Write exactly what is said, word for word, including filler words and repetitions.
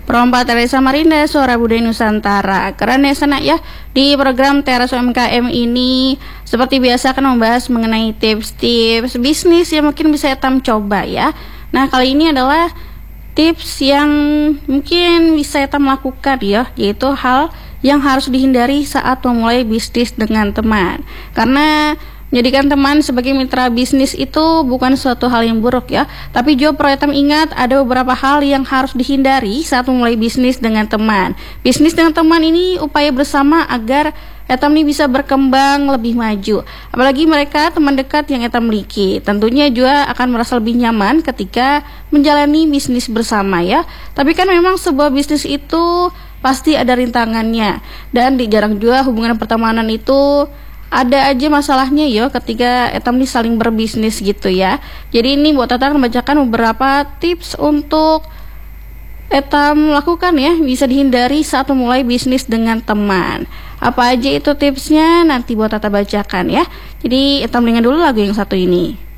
Perompat Teresa Marinda, Suara Budaya Nusantara. Keren ya Sana ya. Di program Teras U M K M ini seperti biasa akan membahas mengenai tips-tips bisnis yang mungkin bisa Etam coba ya. Nah, kali ini adalah tips yang mungkin bisa Etam lakukan ya, yaitu hal yang harus dihindari saat memulai bisnis dengan teman. Karena menjadikan teman sebagai mitra bisnis itu bukan suatu hal yang buruk ya. Tapi juga perlu Etam ingat ada beberapa hal yang harus dihindari saat memulai bisnis dengan teman. Bisnis dengan teman ini upaya bersama agar Etam ini bisa berkembang lebih maju. Apalagi mereka teman dekat yang Etam miliki. Tentunya juga akan merasa lebih nyaman ketika menjalani bisnis bersama ya. Tapi kan memang sebuah bisnis itu pasti ada rintangannya. Dan di jarang juga hubungan pertemanan itu ada aja masalahnya ya ketika Etam nih saling berbisnis gitu ya. Jadi ini buat Etam akan membacakan beberapa tips untuk Etam lakukan ya, bisa dihindari saat memulai bisnis dengan teman. Apa aja itu tipsnya nanti buat Etam bacakan ya. Jadi Etam dengar dulu lagu yang satu ini.